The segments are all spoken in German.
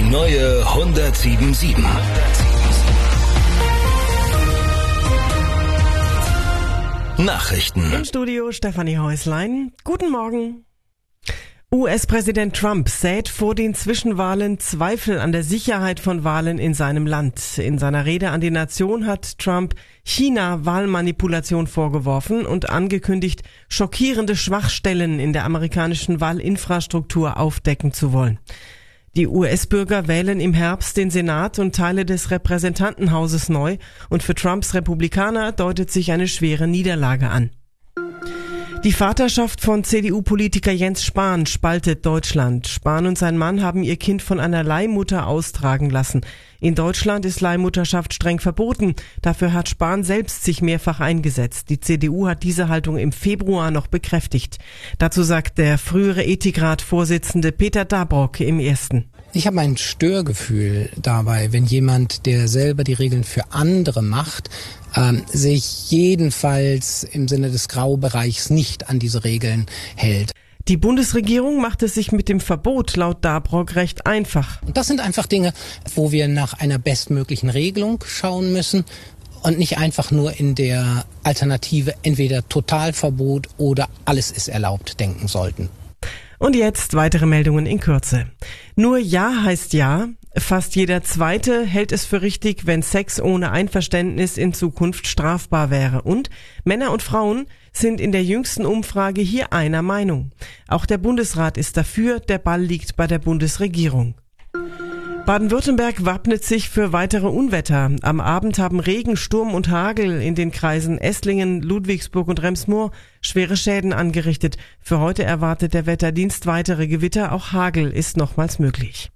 neue 107.7. Nachrichten. Im Studio Stefanie Häuslein. Guten Morgen. US-Präsident Trump sät vor den Zwischenwahlen Zweifel an der Sicherheit von Wahlen in seinem Land. In seiner Rede an die Nation hat Trump China Wahlmanipulation vorgeworfen und angekündigt, schockierende Schwachstellen in der amerikanischen Wahlinfrastruktur aufdecken zu wollen. Die US-Bürger wählen im Herbst den Senat und Teile des Repräsentantenhauses neu und für Trumps Republikaner deutet sich eine schwere Niederlage an. Die Vaterschaft von CDU-Politiker Jens Spahn spaltet Deutschland. Spahn und sein Mann haben ihr Kind von einer Leihmutter austragen lassen. In Deutschland ist Leihmutterschaft streng verboten. Dafür hat Spahn selbst sich mehrfach eingesetzt. Die CDU hat diese Haltung im Februar noch bekräftigt. Dazu sagt der frühere Ethikrat-Vorsitzende Peter Dabrock im Ersten. Ich habe ein Störgefühl dabei, wenn jemand, der selber die Regeln für andere macht, sich jedenfalls im Sinne des Graubereichs nicht an diese Regeln hält. Die Bundesregierung macht es sich mit dem Verbot laut Dabrock recht einfach. Und das sind einfach Dinge, wo wir nach einer bestmöglichen Regelung schauen müssen und nicht einfach nur in der Alternative entweder Totalverbot oder alles ist erlaubt denken sollten. Und jetzt weitere Meldungen in Kürze. Nur Ja heißt Ja. Fast jeder Zweite hält es für richtig, wenn Sex ohne Einverständnis in Zukunft strafbar wäre. Und Männer und Frauen sind in der jüngsten Umfrage hier einer Meinung. Auch der Bundesrat ist dafür, der Ball liegt bei der Bundesregierung. Baden-Württemberg wappnet sich für weitere Unwetter. Am Abend haben Regen, Sturm und Hagel in den Kreisen Esslingen, Ludwigsburg und Rems-Murr schwere Schäden angerichtet. Für heute erwartet der Wetterdienst weitere Gewitter, auch Hagel ist nochmals möglich.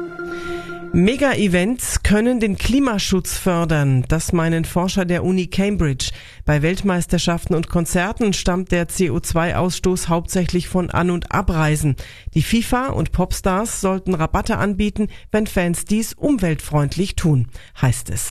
Mega-Events können den Klimaschutz fördern, das meinen Forscher der Uni Cambridge. Bei Weltmeisterschaften und Konzerten stammt der CO2-Ausstoß hauptsächlich von An- und Abreisen. Die FIFA und Popstars sollten Rabatte anbieten, wenn Fans dies umweltfreundlich tun, heißt es.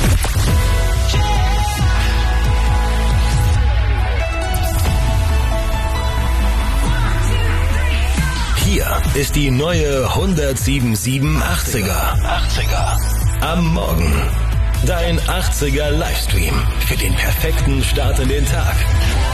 Hier ist die neue 107.7 80er. Am Morgen. Dein 80er Livestream für den perfekten Start in den Tag.